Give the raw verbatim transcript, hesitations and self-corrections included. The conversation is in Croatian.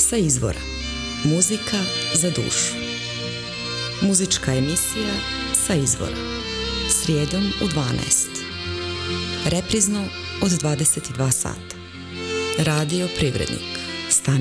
Sa izvora. Muzika za dušu. Muzička emisija Sa izvora. Srijedom u dvanaest. Reprizno od dvadeset dva sata. Radio Privrednik.